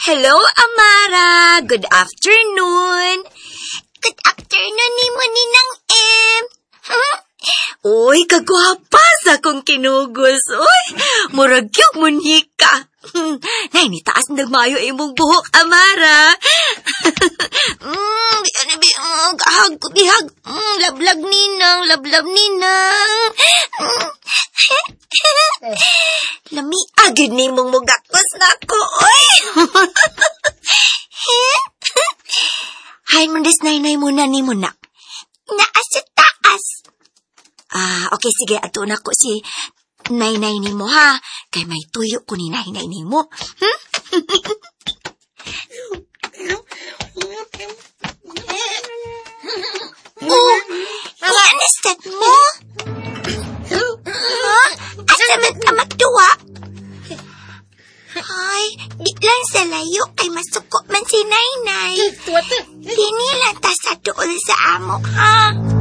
Hello, Amara. Good afternoon. Good afternoon ni mo, Ninang M. Uy, kagwapa sa kong kinugos. Uy, muragyog mo ka. Nay, nitaas nagmayo imong buhok, Amara. Gahag ko, bihag. Lablag, Ninang. Lami agad ni mong mugakos na ako, uy. Hain mo des nay muna ni mo na. Naas sa taas. Okay, sige, ato na ko si nay ni mo, ha? Kay may tuyo ko ni nay ni mo. Oh, ianastat mo? Asa man ka magduwa? Ay, di lang sa layo kay masuko man si Nainay. Dini lang ta sa dool sa amo, ha?